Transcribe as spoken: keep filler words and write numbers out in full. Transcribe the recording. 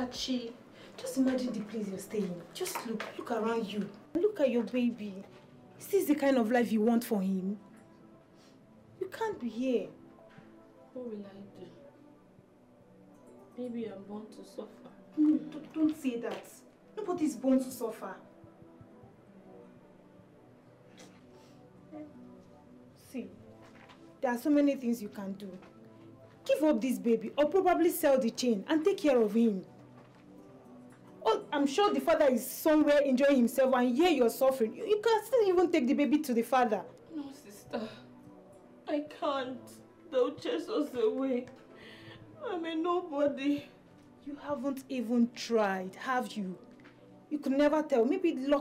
Kachi, just imagine the place you're staying. Just look, look around you. Look at your baby. Is this the kind of life you want for him? You can't be here. What will I do? Maybe I'm born to suffer. No, don't say that. Nobody's born to suffer. See, there are so many things you can do. Give up this baby or probably sell the chain and take care of him. Oh, I'm sure the father is somewhere enjoying himself and here you're suffering. You, you can still even take the baby to the father. No, sister. I can't. They'll chase us away. I'm a nobody. You haven't even tried, have you? You could never tell. Maybe luck